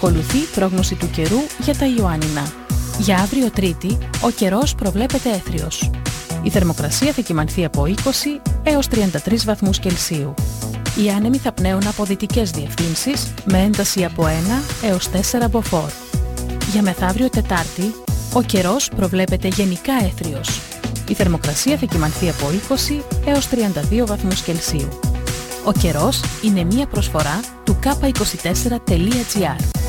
Ακολουθεί πρόγνωση του καιρού για τα Ιωάννινα. Για αύριο Τρίτη, ο καιρός προβλέπεται έθριος. Η θερμοκρασία θα κυμανθεί από 20 έως 33 βαθμούς Κελσίου. Οι άνεμοι θα πνέουν από δυτικές διευθύνσεις με ένταση από 1 έως 4 μποφόρ. Για μεθαύριο Τετάρτη, ο καιρός προβλέπεται γενικά έθριος. Η θερμοκρασία θα κυμανθεί από 20 έως 32 βαθμούς Κελσίου. Ο καιρός είναι μία προσφορά του k24.gr.